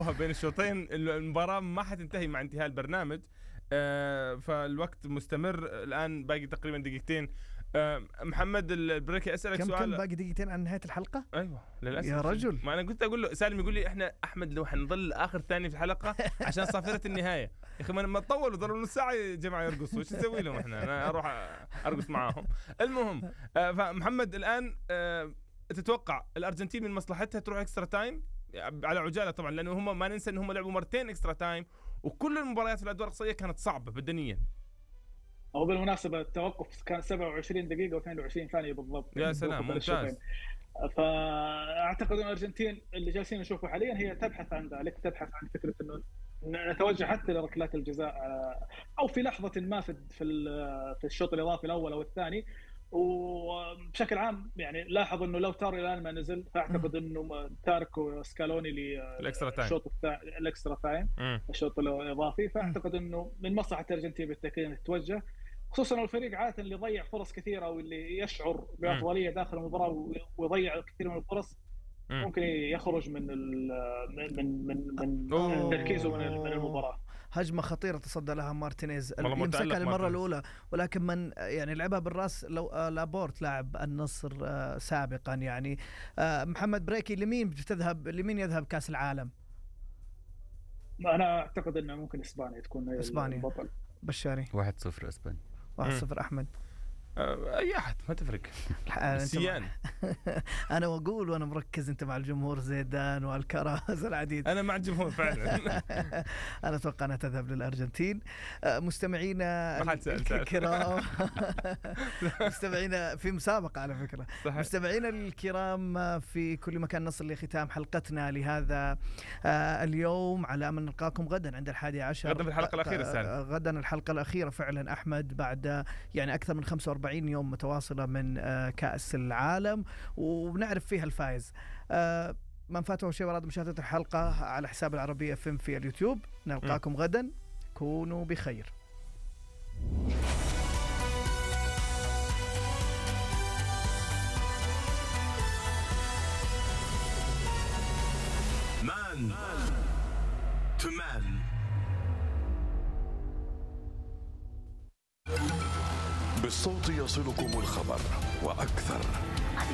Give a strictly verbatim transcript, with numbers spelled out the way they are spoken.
بين الشوطين المباراة ما حتنتهي مع انتهاء البرنامج. آه فالوقت مستمر الآن، باقي تقريبا دقيقتين. آه محمد البريكي أسألك كم سؤال. كم باقي دقيقتين عن نهاية الحلقة؟ أيوة للأسف يا رجل، ما أنا قلت أقول له، سالم يقول لي إحنا أحمد لو حنضل آخر ثاني في الحلقة عشان صافرة النهاية. يا أخي ما طولوا، ضلوا نص ساعة يا جماعة يرقصوا، وش نسوي لهم إحنا؟ أنا أروح أرقص معاهم. المهم آه فمحمد الآن آه تتوقع الأرجنتين من مصلحتها تروح إكسترا تايم على عجالة طبعا، لأنه هم ما ننسى إن هم لعبوا مرتين إكسترا تايم، وكل المباريات في الأدوار الإقصائية كانت صعبة بدنيا. أو بالمناسبة التوقف كان سبعة وعشرين دقيقة واثنين وعشرين ثانية بالضبط. يا سلام ممتاز. فأعتقد أن الأرجنتين اللي جالسين نشوفه حاليا هي تبحث عن ذلك، تبحث عن فكرة إنه نتوجه حتى لركلات الجزاء أو في لحظة ما في في الشوط الإضافي الأول أو الثاني. وبشكل عام يعني لاحظ انه لو تاري الان ما نزل، فاعتقد انه تاركوا سكالوني للشوط الثاني الاكسترا تايم الشوط الاضافي. فاعتقد انه من مصلحه الارجنتين بالتاكيد انه تتوجه، خصوصا الفريق عاده اللي يضيع فرص كثيره واللي يشعر بافضليه داخل المباراه ويضيع كثير من الفرص، ممكن يخرج من من من من تركيزه من المباراه. هجمة خطيرة تصدى لها مارتينيز، يمسكها المرة الأولى، ولكن من يعني لعبها بالراس. لو لابورت لاعب النصر سابقا يعني. محمد بريكي، لمين بتذهب لمين يذهب كأس العالم؟ أنا أعتقد أنه ممكن إسبانيا تكون إسبانيا البطل. بشاري واحد صفر إسبانيا. واحد صفر أحمد. أي أحد ما تفرق. سيان. أنا وأقول وأنا مركز، أنت مع الجمهور زيدان والكراز العديد. أنا مع الجمهور فعلا. أنا أتوقع أنها تذهب للأرجنتين. مستمعينا الكرام، مستمعينا في مسابقة على فكرة. صحيح. مستمعينا الكرام في كل مكان، نصل لختام حلقتنا لهذا اليوم، على أمل نلقاكم غدا عند الحادي عشر. غدا في الحلقة الأخيرة سالم. غدا الحلقة الأخيرة فعلا أحمد، بعد يعني أكثر من خمسة وأربعين يوم متواصلة من كأس العالم، وبنعرف فيها الفائز. من فاته شيء وراد مشاهدة الحلقة على حساب العربية فيلم في اليوتيوب. نلقاكم غدا، كونوا بخير. مان تو مان. بالصوت يصلكم الخبر وأكثر.